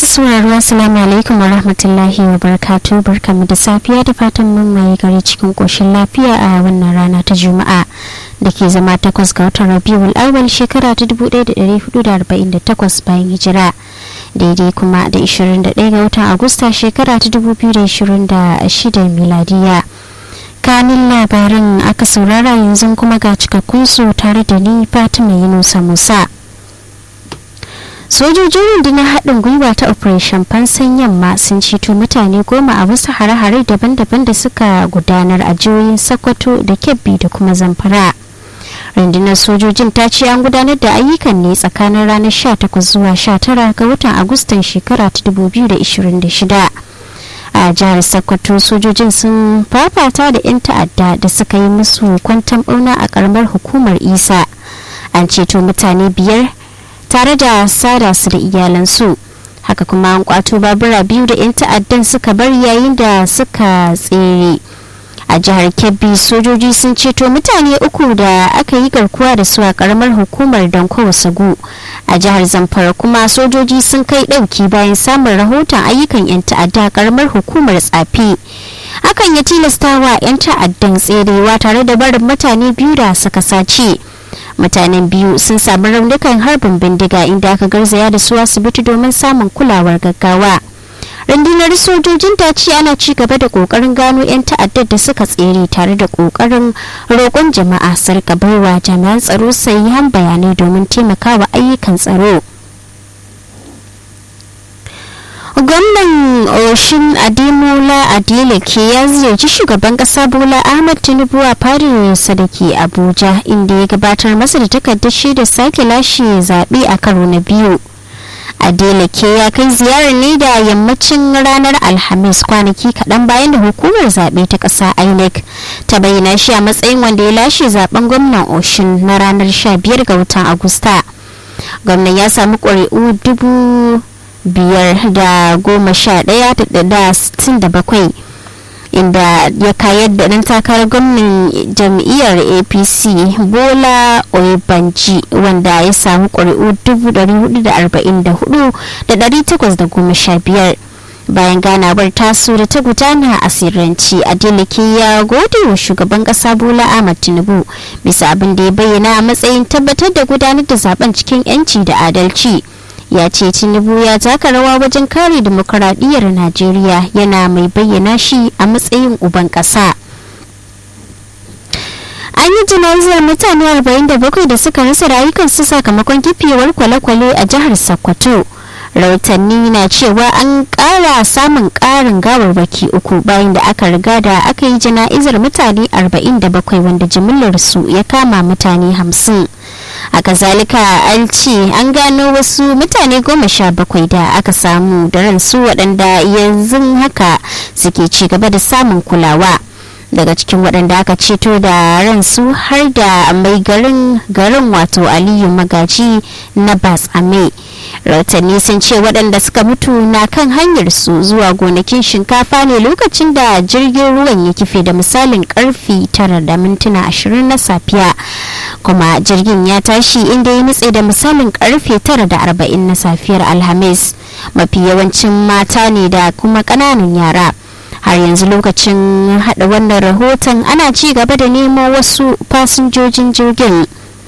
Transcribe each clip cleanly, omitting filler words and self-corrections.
masu sauraro assalamu alaikum wa rahmatullahi wa barakatuh, barkamu da safiya da fatan mun mai gari cikin koshin lafiya a wannan rana ta Juma'a da ke zama 8 ga watan Rabiul Awwal shekara ta 1448 bayan hijira, daidai kuma da 21 ga watan Agusta shekara ta 2026 miladiya. Kanin labarin aka saurara, yanzu kuma ga cikakkun su tare da ni Fatima Yunusa Musa. Sojojin rundunar haɗin gwiwa ta Operation Fansan Yamma sun ceto mutane 10 a wasu hare-hare daban-daban da suka gudanar a jihohin Sokoto da Kebbi da kuma Zamfara. Rundunar sojojin ta ce an gudanar da ayyukan ne tsakanin ranar 18 zuwa 19 ga watan Agustan shekara ta 2026. A jihar Sokoto, sojojin sun fafata da 'yan ta'adda da suka yi musu kwanton ɓauna a ƙaramar hukumar Isa. An ceto mutane 5 tare da sada su da iyalansu. Haka kuma an kwato babura 2 da 'yan ta'addan suka bari yayin da suka tsere. A jihar Kebbi, sojoji sun ceto mutane 3 da aka yi garkuwa da su a karamar hukumar Danko Sagu. A jihar Zamfara kuma sojoji sun kai dauki bayan samun rahoton ayyukan 'yan ta'adda a karamar hukumar Tsafi. Hakan ya tilastawa 'yan ta'addan tserewa tare da barin mutane 2 da suka sace. Mutanen 2 sun samu raunukan harbin bindiga inda aka garzaya da su asibiti domin samun kulawar gaggawa. Rundunar sojojin ta ce ana ci gaba da kokarin gano 'yan ta'addar da suka tsere tare da kokarin roƙon jama'a su rika baiwa jami'an tsaro sahihan bayanai domin taimakawa ayyukan tsaro. Gwamnan Oshin Ademola Adeleke ya ziyarci shugaban kasa Bola Ahmed Tinubu a fadarsa da ke Abuja, inda ya gabatar masa da takardar shaidar sake lashe zaɓe a karo na 2. Adeleke ya kai ziyarar ne da yammacin ranar Alhamis, kwanaki kaɗan bayan da hukumar zaɓe ta ƙasa INEC ta bayyana shi a matsayin wanda ya lashe zaben gwamnan Oshin na ranar 15 ga watan Agusta. Gwamnan ya samu ƙuri'u 511,67 inda ya kayar da ɗan takarar gwamnan jam'iyyar APC Bola Oyebanji, wanda ya samu ƙuri'u 444,815. bayan ganawar tasu da ta gudana a sirrance, Adeleke ya gode wa shugaban kasa Bola Ahmed Tinubu bisa abin da ya bayyana a matsayin tabbatar da gudanar da zaben cikin 'yanci da adalci. Ya ce Tinubu ya taka rawa wajen kare dimokuraɗiyyar Najeriya, yana mai bayyana shi a matsayin uban ƙasa. An yi jana'izar mutane 47 da suka rasa rayukansu sakamakon kifewar kwale-kwale a jihar Sokoto. Rahotanni na cewa an ƙara samun ƙarin gawarwaki 3 bayan da aka riga da aka yi jana'izar mutane 47 wanda jimillar su ya kama mutane 50. A kazalika an ce an gano wasu mutane 17 da aka samu da ransu waɗanda yanzu haka suke ci gaba da samun kulawa. Daga cikin waɗanda aka ceto da ransu har da mai garin wato Aliyu Magaji na Bas Ame. Rahotanni sun ce waɗanda suka mutu na kan hanyar su zuwa gonakin shinkafa ne lokacin da jirgin ruwan ya kife da misalin karfe 9:20 na safiya, kuma jirgin ya tashi inda ya nutse da misalin karfe 9:40 na safiyar Alhamis. Mafi yawancin mata ne da kuma ƙananan yara. Har yanzu lokacin hada wannan rahoton ana ci gaba da nemo wasu fasinjojin jirgin.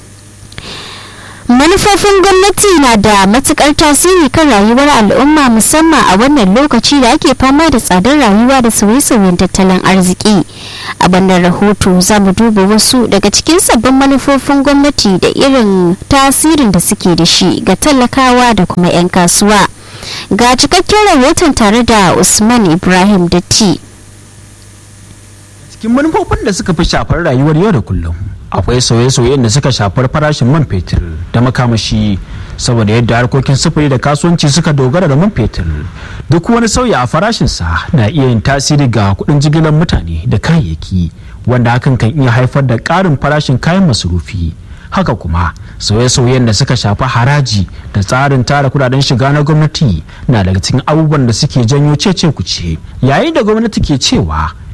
Manufofin gwamnati na da matukar tasiri kan rayuwar al'umma, musamman a wannan lokaci da ake fama da tsadar rayuwa da sauye-sauyen tattalin arziki. A wannan rahoto za mu duba wasu daga cikin sabbin manufofin gwamnati da irin tasirin da suke da shi ga talakawa da kuma 'yan kasuwa. Ga cikakken rahoton tare da Usman Ibrahim Datti. Cikin manufofin da suka fi shafar rayuwar yau da kullum, akwai sauye-sauyen da suka shafar farashin man fetur da makamashi, saboda yadda harkokin sufuri da kasuwanci suka dogara da man fetur. Duk wani sauyi a farashinsa na iya yin tasiri ga kuɗin jigilar mutane da kayayyaki, wanda hakan kan iya haifar da ƙarin farashin kayan masarufi. Haka kuma sauye-sauyen da suka shafi haraji da tsarin tara kudaden shiga na gwamnati na daga cikin abubuwan da suke janyo cece kuce, yayin da gwamnati ke cewa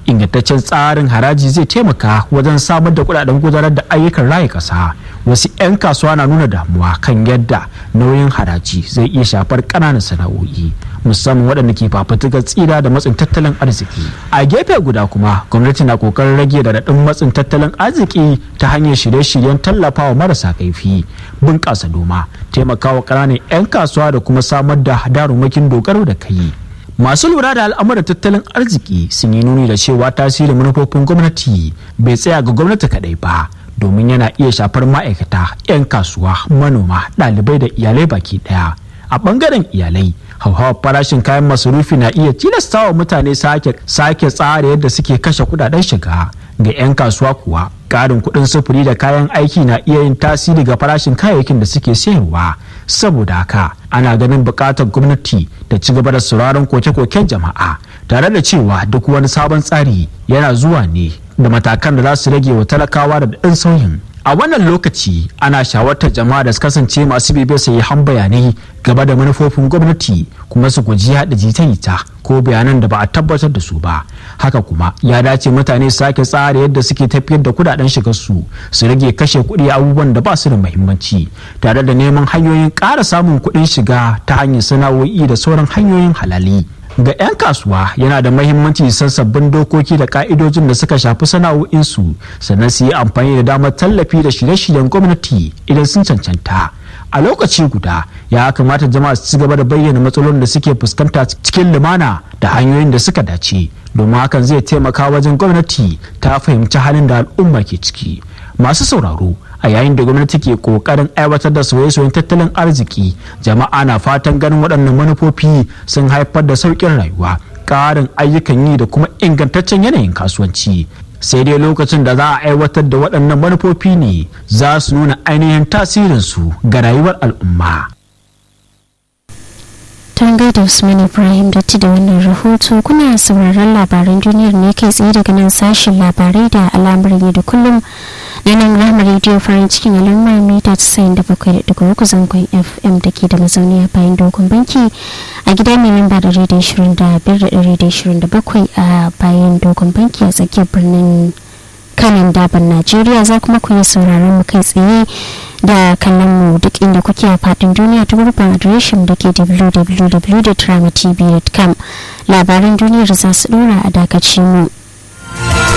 ingantaccen tsarin haraji zai taimaka wajen samar da kudaden gudanar da ayyukan raya kasa. Wasu 'yan kasuwa na nuna damuwa kan yadda nauyin haraji zai iya shafar ƙananan sana'o'i, musamman waɗanda ke fafutukar tsira da matsin tattalin arziki. A gefe guda kuma gwamnati na kokarin rage raɗaɗin matsin tattalin arziki ta hanyar shirye-shiryen tallafawa marasa kaifi, bunƙasa noma, taimakawa ƙananan 'yan kasuwa da kuma samar da darumakin dogaro da kai. Masu lura da al'amuran tattalin arziki sun yi nuni da cewa tasirin manufofin gwamnati bai tsaya ga gwamnati kaɗai ba, domin yana iya shafar ma'aikata, 'yan kasuwa, manoma, ɗalibai da iyalai baki ɗaya. A ɓangaren iyalai, hauhawar farashin kayan masarufi na iya tilastawa mutane sake tsara yadda suke kashe kudaden shiga. Ga 'yan kasuwa kuwa, ƙarin kuɗin sufuri da kayan aiki na iya yin tasiri ga farashin kayayyakin da suke sayarwa. Saboda haka ana ganin buƙatar gwamnati da ci gaba da sauraron koke-koken jama'a, tare da cewa duk wani sabon tsari yana zuwa ne da matakan da za su rage wa talakawa da ɗan sauyin. A wannan lokaci ana shawartar jama'a da su kasance masu bibiyar sahihan bayanai gaba da manufofin gwamnati, kuma su guji haɗa jita-jita ko bayanan da ba a tabbatar da su ba. Haka kuma ya dace mutane su sake tsara yadda suke tafiyar da kudaden shigarsu, su rage kashe kuɗi a abubuwan da ba su da muhimmanci, tare da neman hanyoyin ƙara samun kuɗin shiga ta hanyar sana'o'i da sauran hanyoyin halali. Ga 'yan kasuwa yana da mahimmanci san sabbin dokoki da ka'idojin da suka shafi sana'o'insu, sannan su yi amfani da damar tallafi da shirye-shiryen gwamnati idan sun cancanta. A lokaci guda ya kamata jama'a su ci gaba da bayyana matsalolin da suke fuskanta cikin lumana da hanyoyin da suka dace, domin hakan zai taimaka wajen gwamnati ta fahimci halin da al'umma ke ciki. Masu sauraro, a yayin da gwamnati ke kokarin aiwatar da sauye-sauyen tattalin arziki, jama'a na fatan ganin waɗannan manufofi sun haifar da sauƙin rayuwa, ƙarin ayyukan yi da kuma ingantaccen yanayin kasuwanci. Sai dai lokacin da za a aiwatar da waɗannan manufofi ne za su nuna ainihin tasirinsu ga rayuwar al'umma. Tanga da Usman Ibrahim da da wannan rahoto. Kuna sauraron labaran duniyar ne kai tsaye daga nan sashen labarai da al'amuran yau da kullum na nan Rahama Radio farin cikin al'ummar mita 97.3 zangon FM da ke da mazauni a bayan dogon banki a gida mai lamba da rediyo 25,127 a bayan dogon banki a tsakiyar birnin kanan daban Najeriya. Za kuma ku yi sauraron mu kai tsaye da kallon mu duk inda kuke a fadin duniya ta gurbin adireshin da ke www.tramatv.com. Labaran duniyar za su dora a dakaci mu.